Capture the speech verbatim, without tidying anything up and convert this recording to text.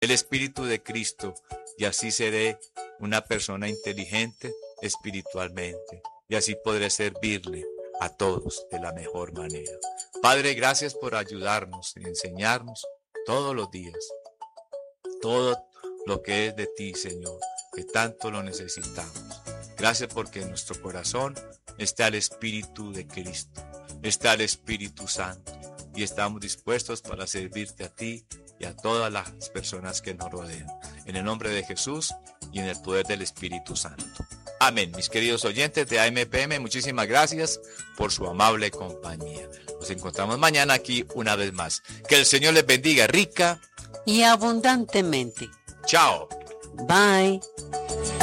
el Espíritu de Cristo, y así seré una persona inteligente espiritualmente, y así podré servirle a todos de la mejor manera. Padre, gracias por ayudarnos y enseñarnos todos los días todo lo que es de ti, Señor, que tanto lo necesitamos. Gracias porque en nuestro corazón está el Espíritu de Cristo, está el Espíritu Santo, y estamos dispuestos para servirte a ti y a todas las personas que nos rodean. En el nombre de Jesús y en el poder del Espíritu Santo. Amén. Mis queridos oyentes de A M P M, muchísimas gracias por su amable compañía. Nos encontramos mañana aquí una vez más. Que el Señor les bendiga rica y abundantemente. Chao. Bye.